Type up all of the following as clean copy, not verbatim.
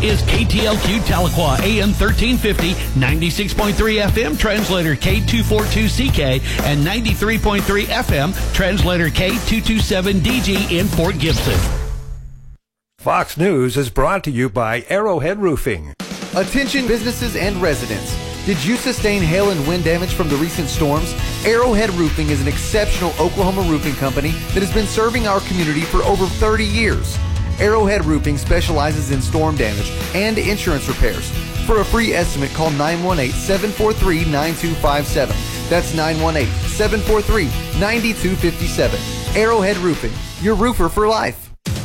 is KTLQ Tahlequah, AM 1350, 96.3 FM, translator K242CK, and 93.3 FM, translator K227DG in Fort Gibson. Fox News is brought to you by Arrowhead Roofing. Attention businesses and residents. Did you sustain hail and wind damage from the recent storms? Arrowhead Roofing is an exceptional Oklahoma roofing company that has been serving our community for over 30 years. Arrowhead Roofing specializes in storm damage and insurance repairs. For a free estimate, call 918-743-9257. That's 918-743-9257. Arrowhead Roofing, your roofer for life.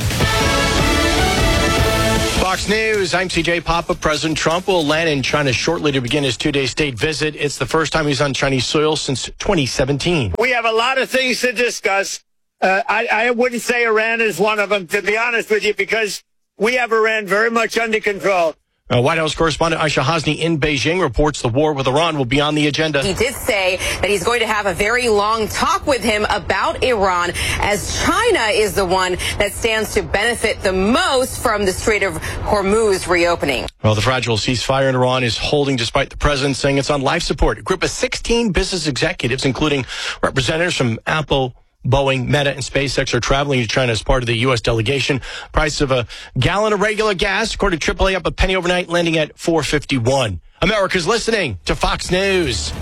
Fox News, I'm CJ Papa. President Trump will land in China shortly to begin his two-day state visit. It's the first time he's on Chinese soil since 2017. We have a lot of things to discuss. I wouldn't say Iran is one of them, to be honest with you, because we have Iran very much under control. White House correspondent Aisha Hasni in Beijing reports the war with Iran will be on the agenda. He did say that he's going to have a very long talk with him about Iran, as China is the one that stands to benefit the most from the Strait of Hormuz reopening. Well, the fragile ceasefire in Iran is holding despite the president saying it's on life support. A group of 16 business executives, including representatives from Apple, Boeing, Meta, and SpaceX, are traveling to China as part of the U.S. delegation. Price of a gallon of regular gas, according to AAA, up a penny overnight, landing at $4.51. America's listening to Fox News.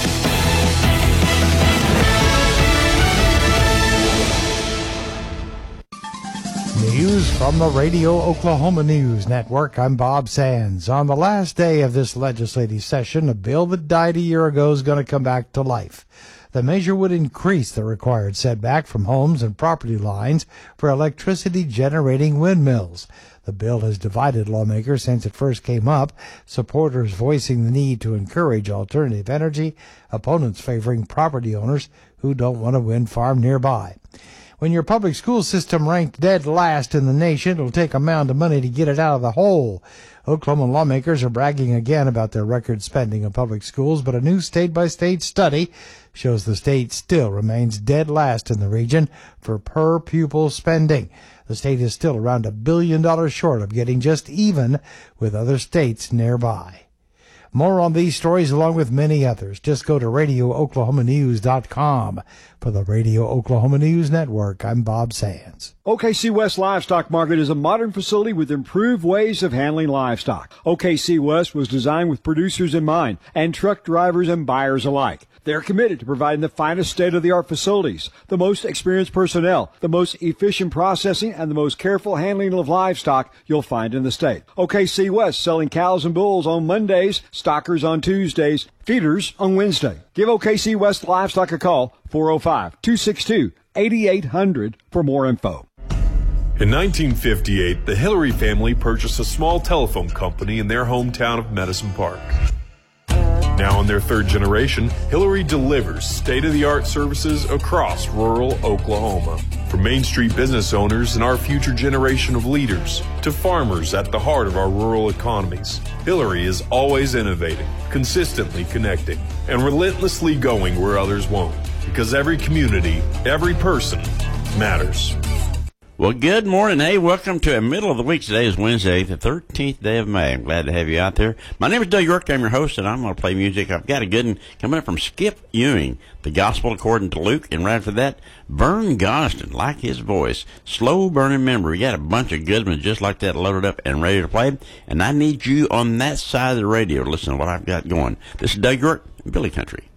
News from the Radio Oklahoma News Network. I'm Bob Sands. On the last day of this legislative session, a bill that died a year ago is going to come back to life. The measure would increase the required setback from homes and property lines for electricity-generating windmills. The bill has divided lawmakers since it first came up, supporters voicing the need to encourage alternative energy, opponents favoring property owners who don't want a wind farm nearby. When your public school system ranked dead last in the nation, it'll take a mound of money to get it out of the hole. Oklahoma lawmakers are bragging again about their record spending on public schools, but a new state-by-state study shows the state still remains dead last in the region for per-pupil spending. The state is still around $1 billion short of getting just even with other states nearby. More on these stories along with many others. Just go to RadioOklahomaNews.com. For the Radio Oklahoma News Network, I'm Bob Sands. OKC West Livestock Market is a modern facility with improved ways of handling livestock. OKC West was designed with producers in mind and truck drivers and buyers alike. They're committed to providing the finest state-of-the-art facilities, the most experienced personnel, the most efficient processing, and the most careful handling of livestock you'll find in the state. OKC West selling cows and bulls on Mondays, stockers on Tuesdays, feeders on Wednesday. Give OKC West Livestock a call, 405-262-8800 for more info. In 1958, the Hillary family purchased a small telephone company in their hometown of Medicine Park. Now in their third generation, Hillary delivers state-of-the-art services across rural Oklahoma. From Main Street business owners and our future generation of leaders to farmers at the heart of our rural economies, Hillary is always innovating, consistently connecting, and relentlessly going where others won't. Because every community, every person matters. Well, good morning. Hey, welcome to the middle of the week. Today is Wednesday, the 13th day of May. I'm glad to have you out there. My name is Doug York. I'm your host, and I'm going to play music. I've got a good one coming up from Skip Ewing, The Gospel According to Luke. And right after that, Vern Gosden, like his voice. Slow burning memory. We got a bunch of good ones just like that loaded up and ready to play. And I need you on that side of the radio to listen to what I've got going. This is Doug York, Billy Country.